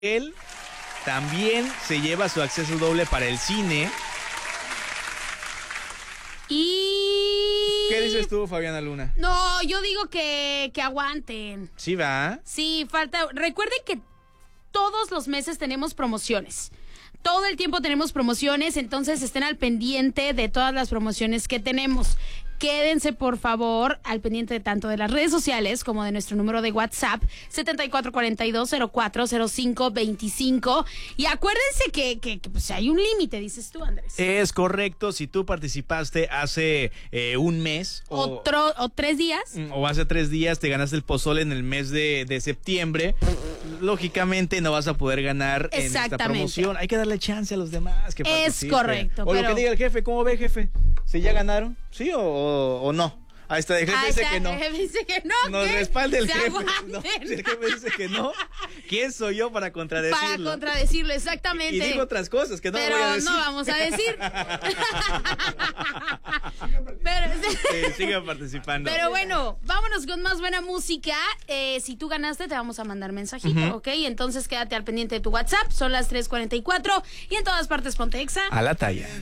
Él también se lleva su acceso doble para el cine. Y... ¿Qué dices tú, Fabiana Luna? No, yo digo que aguanten. ¿Sí va? Sí, falta... Recuerden que todos los meses tenemos promociones. Todo el tiempo tenemos promociones, entonces estén al pendiente de todas las promociones que tenemos. Quédense, por favor, al pendiente tanto de las redes sociales como de nuestro número de WhatsApp, 7442-040525. Y acuérdense que pues, hay un límite, dices tú, Andrés. Es correcto, si tú participaste hace un mes o 3 días. O hace 3 días te ganaste el pozole en el mes de septiembre, lógicamente no vas a poder ganar en esta promoción. Hay que darle chance a los demás que participen. Es correcto. O lo que diga el jefe, ¿cómo ve, jefe? ¿Si ya ganaron? ¿Sí o no? Ahí está, el jefe dice que no. El jefe dice que no. Nos respalde el jefe. No, si el jefe dice que no, ¿quién soy yo para contradecirlo? Para contradecirlo, exactamente. Y digo otras cosas que no voy a decir. Pero no vamos a decir. Sigan participando. Pero bueno, vámonos con más buena música. Si tú ganaste, te vamos a mandar mensajito, ¿ok? Entonces quédate al pendiente de tu WhatsApp. Son las 3:44 y en todas partes ponte Exa. A la talla.